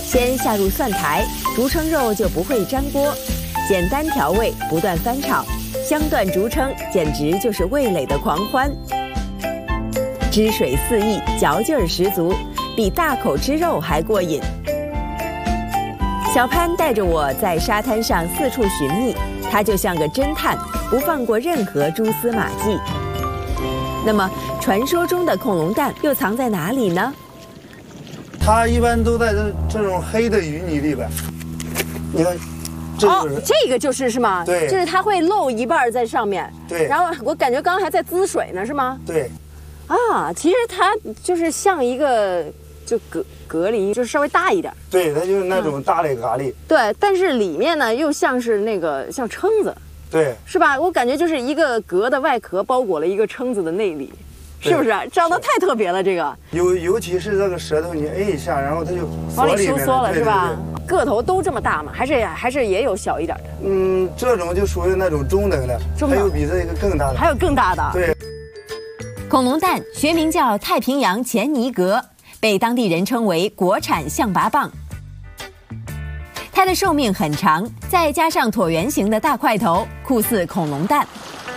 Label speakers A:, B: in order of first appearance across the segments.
A: 先下入蒜苔，竹蛏肉就不会粘锅。简单调味，不断翻炒，香断竹蛏简直就是味蕾的狂欢。汁水四溢，嚼劲儿十足，比大口吃肉还过瘾。小潘带着我在沙滩上四处寻觅，他就像个侦探，不放过任何蛛丝马迹。那么，传说中的恐龙蛋又藏在哪里呢？
B: 它一般都在这种黑的淤泥里边。你看，
C: 这个是吗？
B: 对，
C: 就是它会露一半在上面。
B: 对。
C: 然后我感觉刚刚还在滋水呢，是吗？
B: 对。
C: 啊，其实它就是像一个就蛤蜊，就是稍微大一点。
B: 对，它就是那种大的蛤蜊。
C: 对，但是里面呢又像是那个像蛏子。
B: 对。是
C: 吧？我感觉就是一个蛤的外壳包裹了一个蛏子的内里。是不是长得太特别了？这个
B: 尤其是这个舌头，你摁一下，然后它就
C: 往里收缩了，是吧？
B: 对。
C: 个头都这么大吗？还是也有小一点的？
B: 这种就属于那种中等的，还有比这个更大的，
C: 还有更大的。
B: 对。
A: 恐龙蛋学名叫太平洋前泥蛤，被当地人称为国产象拔蚌。它的寿命很长，再加上椭圆形的大块头，酷似恐龙蛋。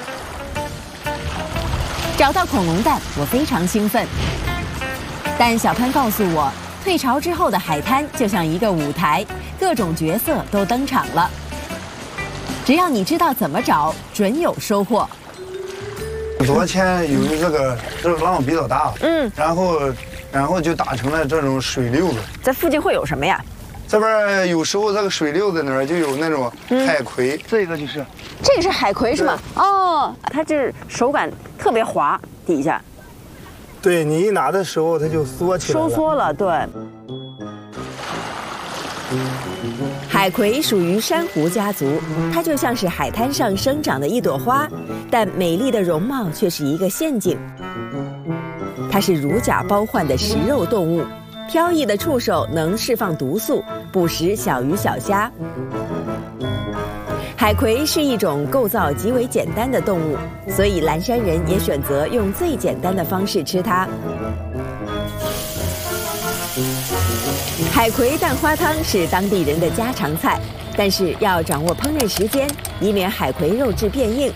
A: 找到恐龙蛋，我非常兴奋。但小潘告诉我，退潮之后的海滩就像一个舞台，各种角色都登场了。只要你知道怎么找，准有收获。
B: 昨天有这个浪比较大，然后就打成了这种水溜子。
C: 在附近会有什么呀？
B: 这边有时候这个水溜子那儿就有那种海葵，这个
C: 是海葵是吗？哦，它就是手感特别滑，底下。
B: 对，你一拿的时候它就缩起来了，
C: 收缩了，对。
A: 海葵属于珊瑚家族，它就像是海滩上生长的一朵花，但美丽的容貌却是一个陷阱。它是如假包换的食肉动物。飘逸的触手能释放毒素，捕食小鱼小虾。海葵是一种构造极为简单的动物，所以蓝山人也选择用最简单的方式吃它。海葵蛋花汤是当地人的家常菜，但是要掌握烹饪时间，以免海葵肉质变硬。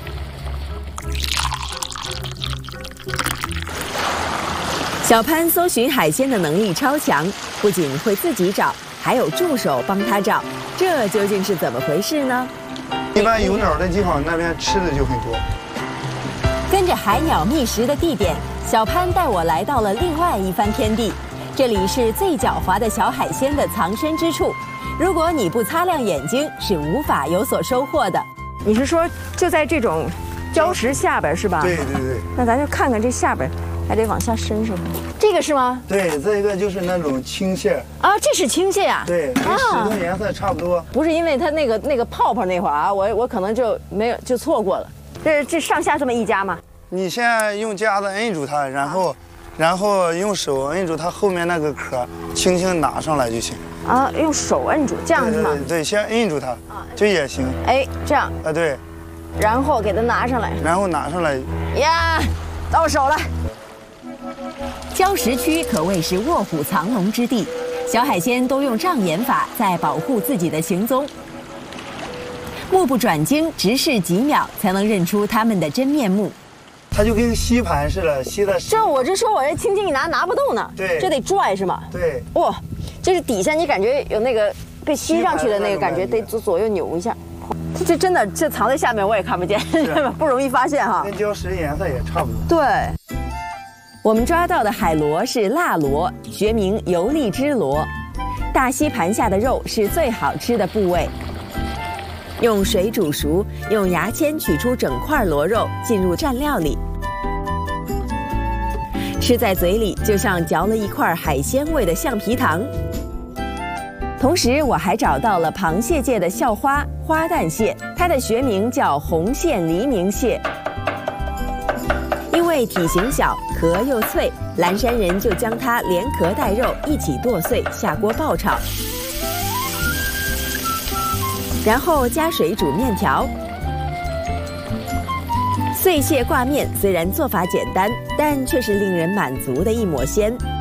A: 小潘搜寻海鲜的能力超强，不仅会自己找，还有助手帮他找。这究竟是怎么回事呢？
B: 一般有鸟的地方，那边吃的就很多。
A: 跟着海鸟觅食的地点，小潘带我来到了另外一番天地。这里是最狡猾的小海鲜的藏身之处，如果你不擦亮眼睛，是无法有所收获的。
C: 你是说就在这种礁石下边是吧？
B: 对。
C: 那咱就看看这下边。还得往下伸是吗？这个是吗？
B: 对，这个就是那种青蟹
C: 啊，这是青蟹呀。
B: 对，跟石头颜色差不多。
C: 不是因为它那个泡泡那会儿啊，我可能就没有就错过了。这上下这么一夹吗？
B: 你先用夹子摁住它，然后用手摁住它后面那个壳，轻轻拿上来就行。
C: 啊，用手摁住，这样是吗？
B: 对，先摁住它，就也行。
C: 哎，这样。
B: 啊，对。
C: 然后给它拿上来。
B: 然后拿上来。
C: 呀，到手了。
A: 礁石区可谓是卧虎藏龙之地，小海鲜都用障眼法在保护自己的行踪。目不转睛，直视几秒，才能认出它们的真面目。
B: 它就跟吸盘似的，吸的。
C: 我这轻轻一拿不动呢。
B: 对，
C: 这得拽是吗？
B: 对。
C: 哇，就是底下你感觉有那个被吸上去的那个感觉，得左右扭一下。这真的这藏在下面我也看不见，不容易发现哈。
B: 跟礁石颜色也差不多。
C: 对。
A: 我们抓到的海螺是辣螺，学名游荔枝螺。大吸盘下的肉是最好吃的部位。用水煮熟，用牙签取出整块螺肉，进入蘸料里。吃在嘴里就像嚼了一块海鲜味的橡皮糖。同时，我还找到了螃蟹界的校花花旦蟹，它的学名叫红线黎明蟹。因为体型小，壳又脆，蓝山人就将它连壳带肉一起剁碎，下锅爆炒，然后加水煮面条。碎蟹挂面虽然做法简单，但却是令人满足的一抹鲜。